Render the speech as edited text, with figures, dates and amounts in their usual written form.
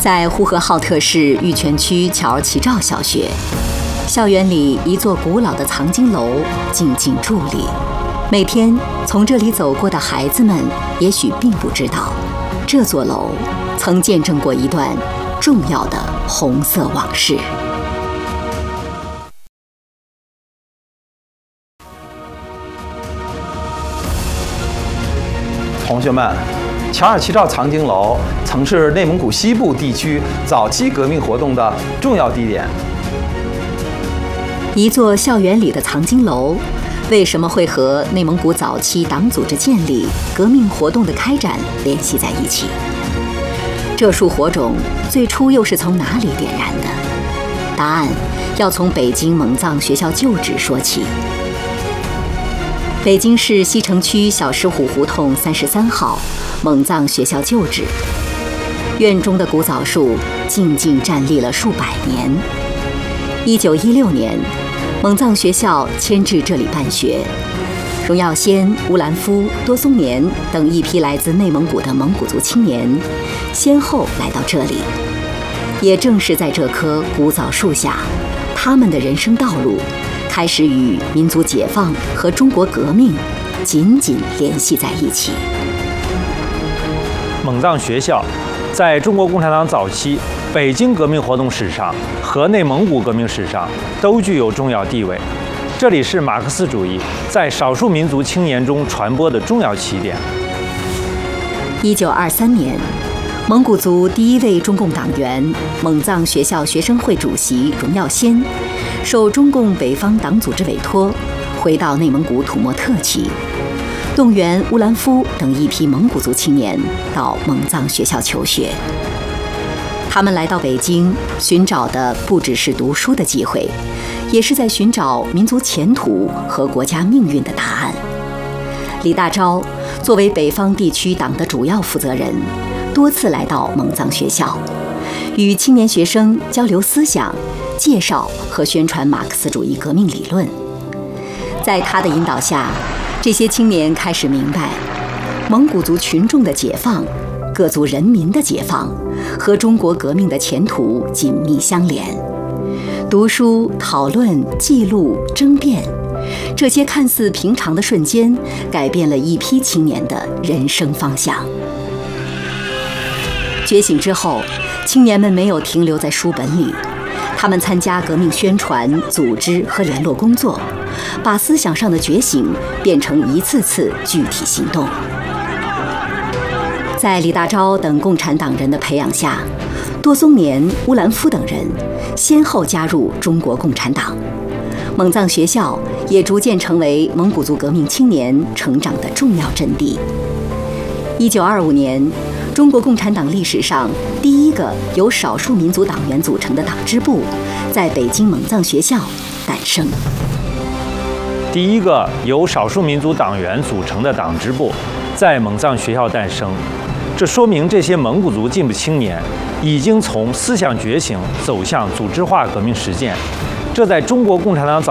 在呼和浩特市玉泉区乔儿齐赵小学，校园里一座古老的藏经楼静静伫立。每天从这里走过的孩子们，也许并不知道，这座楼曾见证过一段重要的红色往事。 同学们，乔尔齐赵藏经楼曾是内蒙古西部地区早期革命活动的重要地点。 一座校园里的藏经楼，为什么会和内蒙古早期党组织建立、革命活动的开展联系在一起？这束火种最初又是从哪里点燃的？答案要从北京蒙藏学校旧址说起。北京市西城区小石虎胡同33号蒙藏学校旧址，院中的古枣树静静站立了数百年。1916年，蒙藏学校迁至这里办学，荣耀先、乌兰夫、多松年等一批来自内蒙古的蒙古族青年，先后来到这里。也正是在这棵古枣树下，他们的人生道路开始与民族解放和中国革命紧紧联系在一起。 蒙藏学校在中国共产党早期北京革命活动史上和内蒙古革命史上都具有重要地位。这里是马克思主义在少数民族青年中传播的重要起点。 1923年，蒙古族第一位中共党员、蒙藏学校学生会主席荣耀先，受中共北方党组织委托，回到内蒙古土默特旗，动员乌兰夫等一批蒙古族青年到蒙藏学校求学。他们来到北京，寻找的不只是读书的机会，也是在寻找民族前途和国家命运的答案。李大钊作为北方地区党的主要负责人，多次来到蒙藏学校，与青年学生交流思想，介绍和宣传马克思主义革命理论。在他的引导下，这些青年开始明白，蒙古族群众的解放、各族人民的解放和中国革命的前途紧密相连。读书、讨论、记录、争辩，这些看似平常的瞬间，改变了一批青年的人生方向。觉醒之后，青年们没有停留在书本里，他们参加革命宣传、组织和联络工作，把思想上的觉醒变成一次次具体行动。在李大钊等共产党人的培养下，多松年、乌兰夫等人先后加入中国共产党，蒙藏学校也逐渐成为蒙古族革命青年成长的重要阵地。1925年，中国共产党历史上第一个由少数民族党员组成的党支部在北京蒙藏学校诞生。 第一个由少数民族党员组成的党支部在蒙藏学校诞生，这说明这些蒙古族进步青年已经从思想觉醒走向组织化革命实践，这在中国共产党早